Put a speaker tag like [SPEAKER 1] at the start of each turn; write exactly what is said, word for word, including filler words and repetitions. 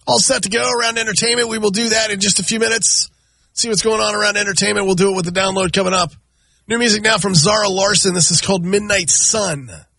[SPEAKER 1] All set to go around entertainment. We will do that in just a few minutes. See what's going on around entertainment. We'll do it with the download coming up. New music now from Zara Larsson. This is called Midnight Sun.